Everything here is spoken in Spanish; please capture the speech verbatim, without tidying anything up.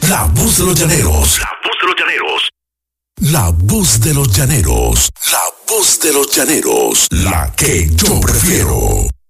La voz de los llaneros. La voz de los llaneros. La voz de los llaneros. La voz de los llaneros. La que yo prefiero.